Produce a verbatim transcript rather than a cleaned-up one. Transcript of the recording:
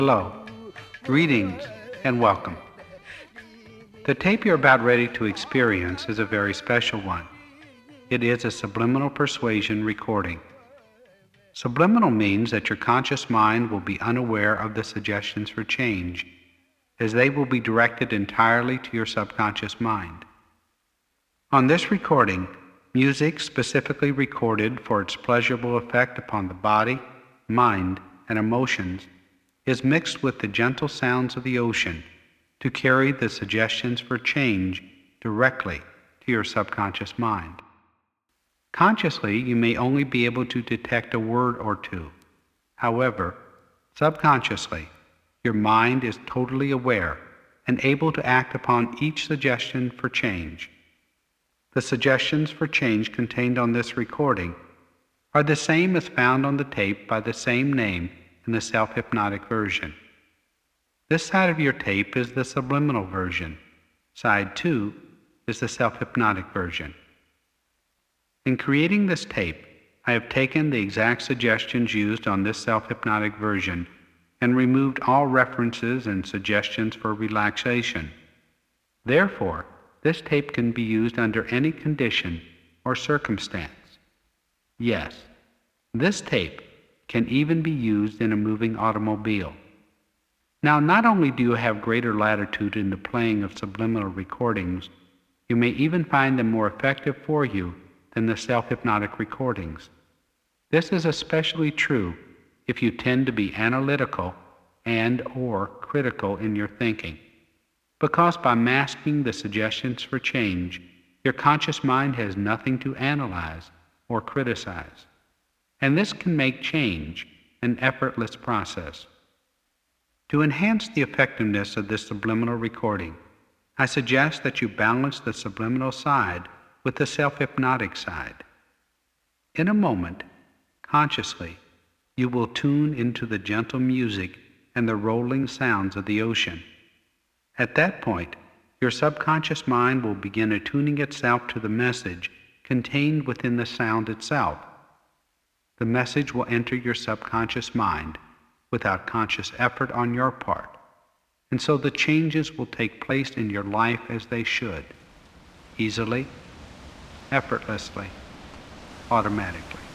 Hello, greetings, and welcome. The tape you're about ready to experience is a very special one. It is a subliminal persuasion recording. Subliminal means that your conscious mind will be unaware of the suggestions for change, as they will be directed entirely to your subconscious mind. On this recording, music specifically recorded for its pleasurable effect upon the body, mind, and emotions is mixed with the gentle sounds of the ocean to carry the suggestions for change directly to your subconscious mind. Consciously, you may only be able to detect a word or two. However, subconsciously, your mind is totally aware and able to act upon each suggestion for change. The suggestions for change contained on this recording are the same as found on the tape by the same name in the self-hypnotic version. This side of your tape is the subliminal version. Side two is the self-hypnotic version. In creating this tape, I have taken the exact suggestions used on this self-hypnotic version and removed all references and suggestions for relaxation. Therefore, this tape can be used under any condition or circumstance. Yes, this tape can even be used in a moving automobile. Now, not only do you have greater latitude in the playing of subliminal recordings, you may even find them more effective for you than the self-hypnotic recordings. This is especially true if you tend to be analytical and or critical in your thinking, because by masking the suggestions for change, your conscious mind has nothing to analyze or criticize. And this can make change an effortless process. To enhance the effectiveness of this subliminal recording, I suggest that you balance the subliminal side with the self-hypnotic side. In a moment, consciously, you will tune into the gentle music and the rolling sounds of the ocean. At that point, your subconscious mind will begin attuning itself to the message contained within the sound itself. The message will enter your subconscious mind without conscious effort on your part, and so the changes will take place in your life as they should, easily, effortlessly, automatically.